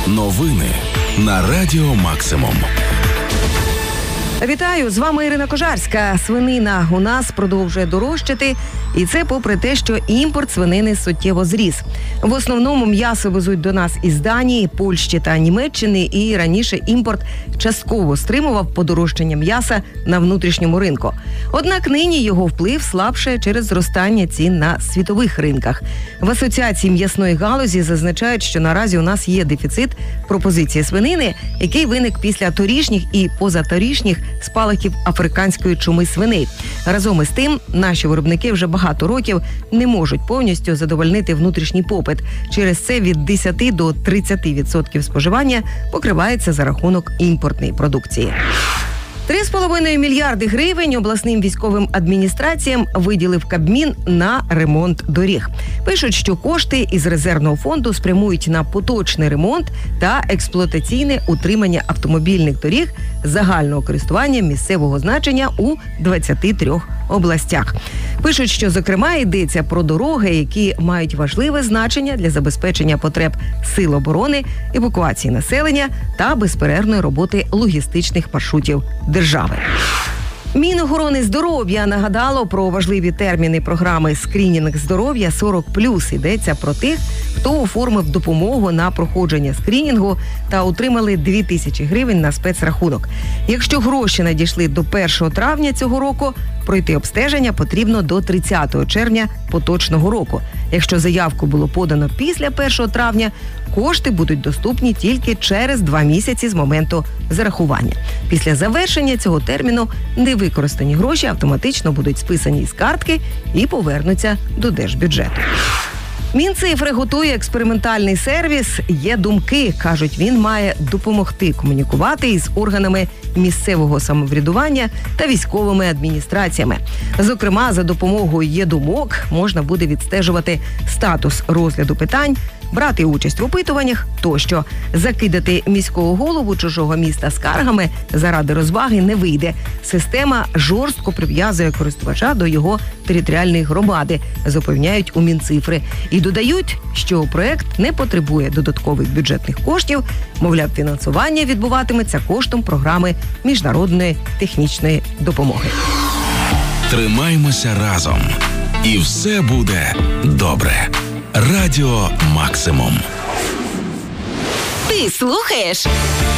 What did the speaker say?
Новини на Радіо Максимум. Вітаю, з вами Ірина Кожарська. Свинина у нас продовжує дорожчати, і це попри те, що імпорт свинини суттєво зріс. В основному м'ясо везуть до нас із Данії, Польщі та Німеччини, і раніше імпорт частково стримував подорожчання м'яса на внутрішньому ринку. Однак нині його вплив слабше через зростання цін на світових ринках. В Асоціації м'ясної галузі зазначають, що наразі у нас є дефіцит пропозиції свинини, який виник після торішніх і позаторішніх спалахів африканської чуми свиней. Разом із тим, наші виробники вже багато років не можуть повністю задовольнити внутрішній попит. Через це від 10 до 30% споживання покривається за рахунок імпортної продукції. 3,5 мільярди гривень обласним військовим адміністраціям виділив Кабмін на ремонт доріг. Пишуть, що кошти із резервного фонду спрямують на поточний ремонт та експлуатаційне утримання автомобільних доріг загального користування місцевого значення у 23 областях. Пишуть, що, зокрема, йдеться про дороги, які мають важливе значення для забезпечення потреб сил оборони, евакуації населення та безперервної роботи логістичних маршрутів держави. Мінохорони здоров'я нагадало про важливі терміни програми «Скринінг здоров'я 40+». Йдеться про тих, хто оформив допомогу на проходження скринінгу та отримали 2000 гривень на спецрахунок. Якщо гроші надійшли до 1 травня цього року, пройти обстеження потрібно до 30 червня поточного року. Якщо заявку було подано після 1 травня, кошти будуть доступні тільки через 2 місяці з моменту зарахування. Після завершення цього терміну невикористані гроші автоматично будуть списані з картки і повернуться до держбюджету. Мінцифри готує експериментальний сервіс «Є думки». Кажуть, він має допомогти комунікувати із органами місцевого самоврядування та військовими адміністраціями. Зокрема, за допомогою «Є думок» можна буде відстежувати статус розгляду питань, брати участь в опитуваннях тощо. Закидати міського голову чужого міста скаргами заради розваги не вийде. Система жорстко прив'язує користувача до його територіальної громади, запевняють у Мінцифри. І додають, що проект не потребує додаткових бюджетних коштів, мовляв, фінансування відбуватиметься коштом програми міжнародної технічної допомоги. Тримаймося разом. І все буде добре. Радіо Максимум. Ти слухаєш